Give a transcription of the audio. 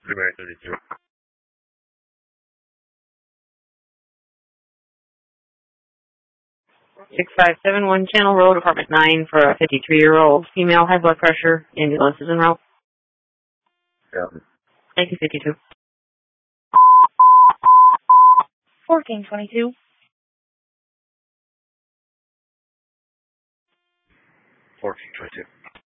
Primary 32. 6571 Channel Road, apartment 9, for a 53-year-old female, high blood pressure. Ambulance is en route. Yeah. Thank you, 52. 1422. 1422.